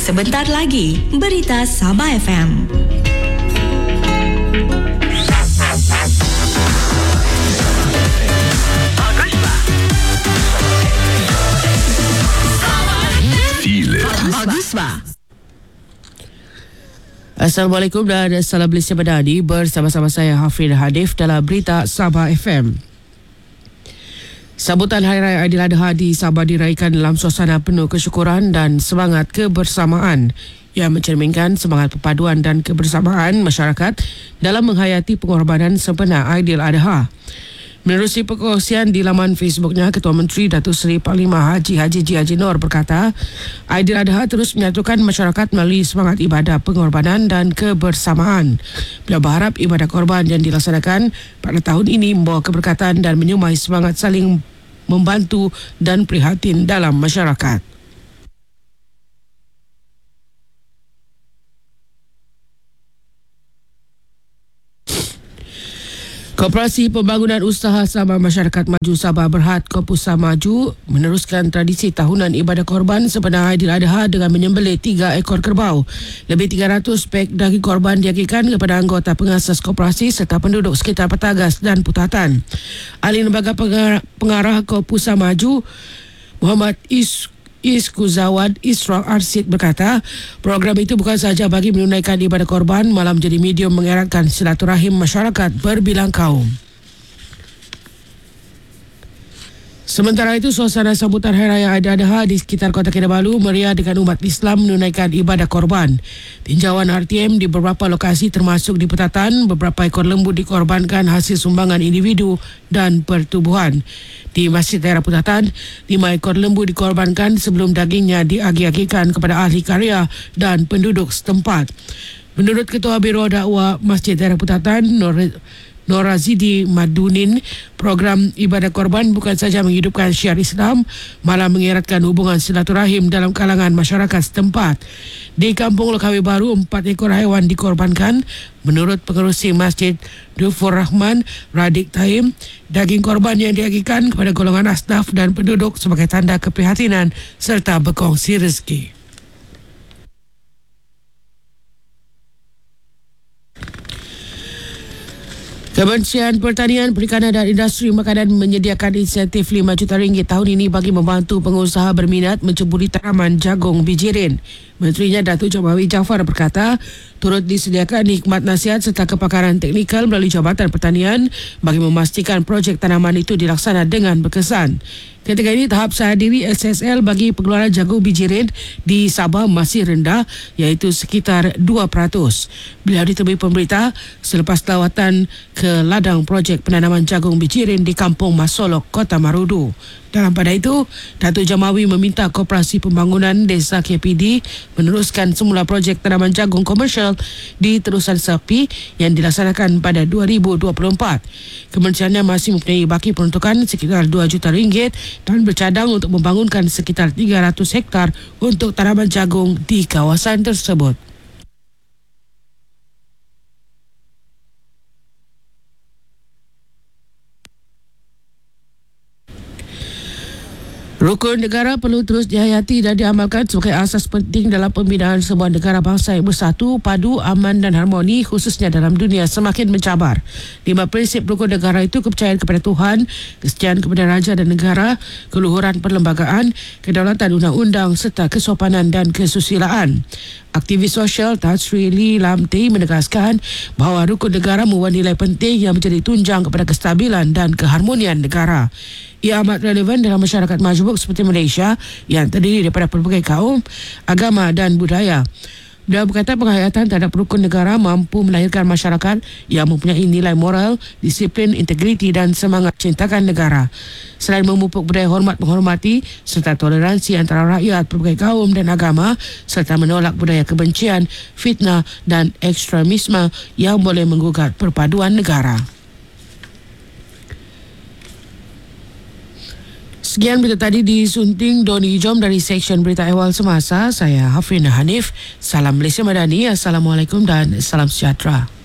Sebentar lagi, berita Sabah FM. Assalamualaikum dan salam Malaysia Madani. Bersama-sama saya Hafin Hanif dalam berita Sabah FM. Sambutan Hari Raya Aidiladha di Sabah diraihkan dalam suasana penuh kesyukuran dan semangat kebersamaan yang mencerminkan semangat perpaduan dan kebersamaan masyarakat dalam menghayati pengorbanan sempena Aidiladha. Menerusi perkongsian di laman Facebooknya, Ketua Menteri Datuk Seri Panglima Haji Haji Noor berkata, Aidiladha terus menyatukan masyarakat melalui semangat ibadah pengorbanan dan kebersamaan. Beliau berharap ibadah korban yang dilaksanakan pada tahun ini membawa keberkatan dan menyumai semangat saling membantu dan prihatin dalam masyarakat. Koperasi Pembangunan Usaha Sama Masyarakat Maju Sabah Berhad Kopusa Maju meneruskan tradisi tahunan ibadah korban sempena Aidiladha dengan menyembelih 3 ekor kerbau. Lebih 300 pek daging korban diagihkan kepada anggota pengasas koperasi serta penduduk sekitar Petagas dan Putatan. Ahli Lembaga Pengarah Kopusa Maju Muhammad Iskuzawad Isra Arsid berkata, program itu bukan sahaja bagi menunaikan ibadah korban, malah menjadi medium mengeratkan silaturahim masyarakat berbilang kaum. Sementara itu, suasana sambutan Hari Raya Aidiladha di sekitar Kota Kinabalu meriah dengan umat Islam menunaikan ibadah korban. Tinjauan RTM di beberapa lokasi termasuk di Putatan, beberapa ekor lembu dikorbankan hasil sumbangan individu dan pertubuhan. Di Masjid Daerah Putatan, 5 ekor lembu dikorbankan sebelum dagingnya diagih-agihkan kepada ahli karya dan penduduk setempat. Menurut Ketua Biro Dakwah Masjid Daerah Putatan, Norazidi Madunin, program ibadah korban bukan saja menghidupkan syiar Islam, malah mengeratkan hubungan silaturahim dalam kalangan masyarakat setempat. Di Kampung Lokawi Baru, 4 ekor haiwan dikorbankan. Menurut pengerusi Masjid Dufur Rahman, Radik Taim, daging korban yang diagihkan kepada golongan asnaf dan penduduk sebagai tanda keprihatinan serta berkongsi rezeki. Kementerian Pertanian, Perikanan dan Industri Makanan menyediakan insentif RM5 juta tahun ini bagi membantu pengusaha berminat menceburi tanaman jagung bijirin. Menterinya Datuk Jamawi Jaafar berkata, turut disediakan hikmat nasihat serta kepakaran teknikal melalui Jabatan Pertanian bagi memastikan projek tanaman itu dilaksana dengan berkesan. Ketika ini, tahap sahadiri SSL bagi pengeluaran jagung bijirin di Sabah masih rendah, iaitu sekitar 2%. Beliau ditemui pemberita selepas lawatan ke ladang projek penanaman jagung bijirin di Kampung Masolok, Kota Marudu. Dalam pada itu, Datuk Jamawi meminta Koperasi Pembangunan Desa KPD meneruskan semula projek tanaman jagung komersial di Terusan Sepi yang dilaksanakan pada 2024. Kementeriannya masih mempunyai baki peruntukan sekitar RM2 juta dan bercadang untuk membangunkan sekitar 300 hektar untuk tanaman jagung di kawasan tersebut. Rukun negara perlu terus dihayati dan diamalkan sebagai asas penting dalam pembinaan sebuah negara bangsa yang bersatu, padu, aman dan harmoni, khususnya dalam dunia semakin mencabar. 5 prinsip rukun negara itu kepercayaan kepada Tuhan, kesetiaan kepada raja dan negara, keluhuran perlembagaan, kedaulatan undang-undang serta kesopanan dan kesusilaan. Aktivis sosial Tan Sri Lee Lam Tee menegaskan bahawa rukun negara membawa nilai penting yang menjadi tunjang kepada kestabilan dan keharmonian negara. Ia amat relevan dalam masyarakat majmuk seperti Malaysia yang terdiri daripada pelbagai kaum, agama dan budaya. Beliau berkata penghayatan terhadap rukun negara mampu melahirkan masyarakat yang mempunyai nilai moral, disiplin, integriti dan semangat cintakan negara. Selain memupuk budaya hormat menghormati serta toleransi antara rakyat pelbagai kaum dan agama serta menolak budaya kebencian, fitnah dan ekstremisme yang boleh menggugat perpaduan negara. Sekian berita tadi disunting Doni Jom dari Seksyen Berita Ehwal Semasa. Saya Hafrina Hanif. Salam Malaysia Madani. Assalamualaikum dan salam sejahtera.